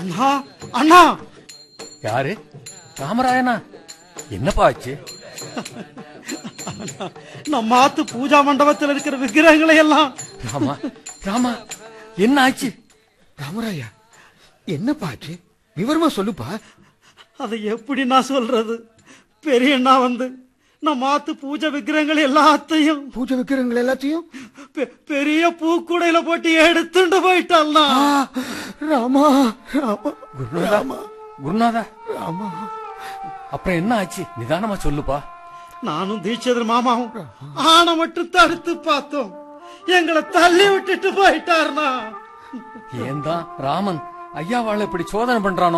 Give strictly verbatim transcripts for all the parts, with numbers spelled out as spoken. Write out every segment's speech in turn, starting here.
அண்ணா அண்ணா. யாரு? ராமராயனா? என்னப்பா ஆச்சு? நம்ம ஆத்து பூஜா மண்டபத்தில் இருக்கிற விக்கிரகங்களை எல்லாம். ராமா ராமா என்ன ஆச்சு? ராமராயா என்னப்பா ஆச்சு? விவரமா சொல்லுப்பா. அதை எப்படி நான் சொல்றது? பெரியண்ணா வந்து நம்ம ஆத்து பூஜை விக்கிரகங்கள் எல்லாத்தையும் பூஜை விக்கிரகங்கள் எல்லாத்தையும் பெரிய பூக்கூடையில போட்டு எடுத்துட்டு போயிட்டாள்னா. ராமா ராமா ராமா குருநாதா ராமா. அப்புறம் என்ன ஆச்சு? நிதானமா சொல்லுப்பா. நானும் தீட்சிதர் மாமாவும் ஆனை மட்டும் தடுத்து பார்த்தோம். எங்களை தள்ளி விட்டுட்டு போயிட்டாருனா. ஏன் தான் ராமன் ஐயாவாள இப்படி சோதனை பண்றானோ?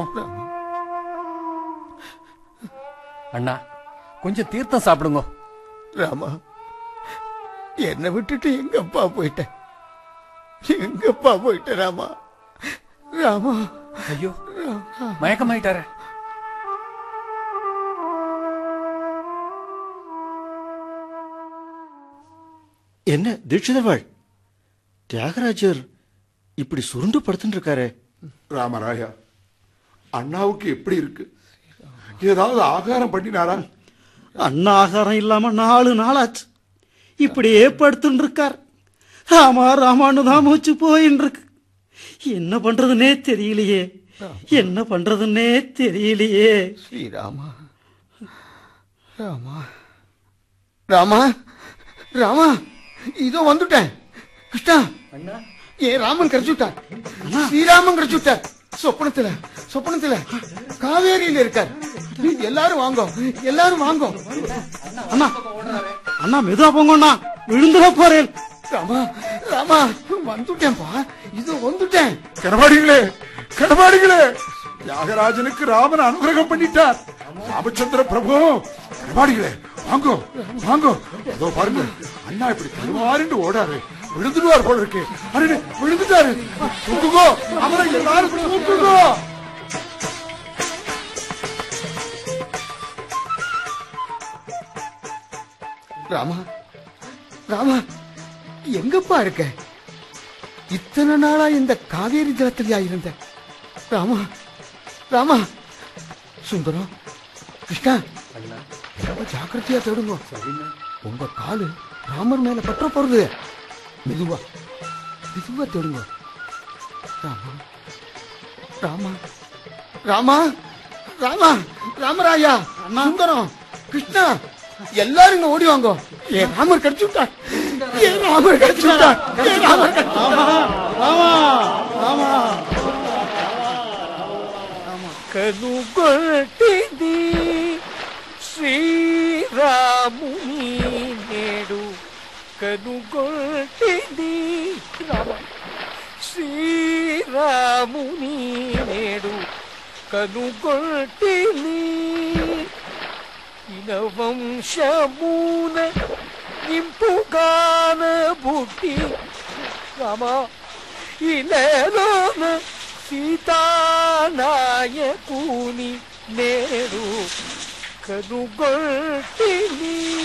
அண்ணா கொஞ்சம் தீர்த்தம் சாப்பிடுங்க. ராமா என்னை விட்டுட்டு எங்கப்பா போயிட்ட? எங்கப்பா போயிட்ட ராமா? ராமா ஐயோ மயக்கமாயிட்டார. என்ன தீட்சிதர்வாள், தியாகராஜர் இப்படி சுருண்டு படுத்துட்டு இருக்காரு. ராமராயா, அண்ணாவுக்கு எப்படி இருக்கு? ஏதாவது ஆகாரம் பண்ணினாரா? அண்ணா ஆகாரம் இல்லாம நாலு நாளாச்சு. இப்படியே படுத்துட்டு இருக்கார். ராமா ராமான்னு தான் மூச்சு போயின்னு இருக்கு. என்ன பண்றதுன்னே தெரியலையே, என்ன பண்றதுன்னே தெரியலையே. ஸ்ரீராமா ராமா ராமா ராமா இதோ வந்துட்டேன். கிருஷ்ணா ஏன் ராமன் கிடைச்சுட்டார்? ஸ்ரீராமன் கிடைச்சுட்டார். சொப்பனத்துல சொப்பனத்துல காவேரியில இருக்கார். எல்லாரும் வாங்க, எல்லாரும் வாங்க. அண்ணா அண்ணா மெதுவா போங்கண்ணா, விழுந்துட போறேன். ராமா ராமா வந்துட்டேன்பா, இதோ வந்துட்டேன். கடமாடிகளே கடமாடிகளே, தியாகராஜனுக்கு ராமன் அனுகிரகம் பண்ணிட்டார். ராமச்சந்திர பிரபு, கடமாடிகளே வாங்கோ வாங்கோ. அதோ பாருங்க, அண்ணா இப்படி தருவாருன்னு ஓடாரு. விழுந்துடுவார் போல இருக்கு. அरे விழுந்துட்டாரு. தூக்குகோ அவரை, எல்லாரும் தூக்குகோ. ராமா ராமா எங்கப்பா இருக்க? இத்தனை நாளா இந்த காவேரி ஜலத்திலயா இருந்த? ராமா ராமா. சுந்தரம் கிருஷ்ணா ஜாக்கிரதையா தேடுங்க. உங்க காலு ராமர் மேல பற்ற போறது. மெதுவா மெதுவா தேடுங்க. ராமா ராமா ராமா ராமா ராமராயா, சுந்தரம், கிருஷ்ணா எல்லாரும் இங்க ஓடி வாங்க. ஏன் ராமர் கிடைச்சு விட்டார், ஏன் ராமர் கிடைச்சு விட்டார், ஏன் ராமர் கிடைச்சு కనుగొట్టిది శ్రీరాముని నేడు. కనుగొట్టిది రామ శ్రీరాముని నేడు. కనుగొట్టిది ఇనవంశమున ఇంపుగాన బుట్టి రామ. ఇలలోన సీతానాయకుని నేడు. కనుగొట్టిని